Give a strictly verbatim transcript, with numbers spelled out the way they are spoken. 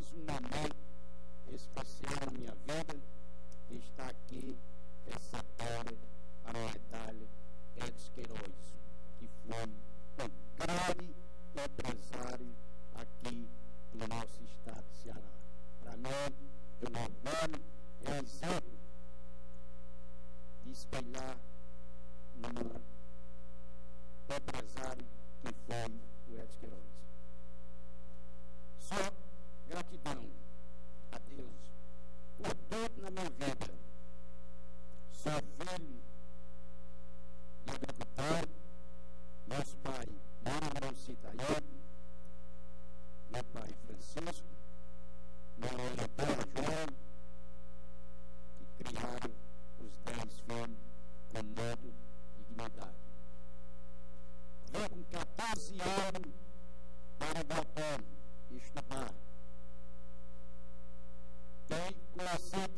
fosse um momento especial na minha vida estar aqui recebendo a medalha Edson Queiroz, que foi um grande empresário aqui do nosso estado de Ceará. Para mim, é um orgulho, é um exemplo de espelhar num empresário que foi o Edson Queiroz. Só gratidão a Deus por tudo na minha vida. Sou filho de agricultor, nosso pai Mário Citaíno, meu pai Francisco, meu irmão João, que criaram os dez filhos com modo de dignidade. Vou com quatorze anos para o balcão estudar. Tenho conhecido